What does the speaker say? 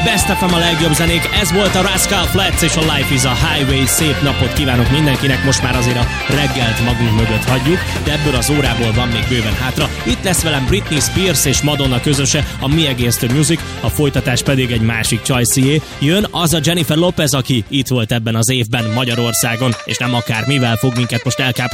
Best FM a legjobb zenék, ez volt a Rascal Flatts és a Life is a Highway. Szép napot kívánok mindenkinek, most már azért a reggelt magunk mögött hagyjuk, de ebből az órából van még bőven hátra. Itt lesz velem Britney Spears és Madonna közöse, a Me Against the Music, a folytatás pedig egy másik csajszié. Jön az a Jennifer Lopez, aki itt volt ebben az évben Magyarországon, és nem akármivel fog minket most elkáprálni.